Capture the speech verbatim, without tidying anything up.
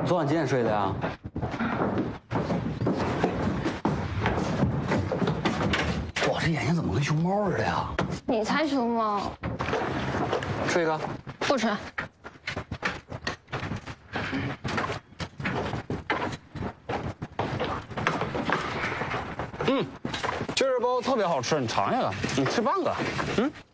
昨晚几点睡的呀？我这眼睛怎么跟熊猫似的呀？ 你才熊猫。 吃一个。 不吃。 嗯，这包特别好吃，你尝一个。你吃半个。嗯。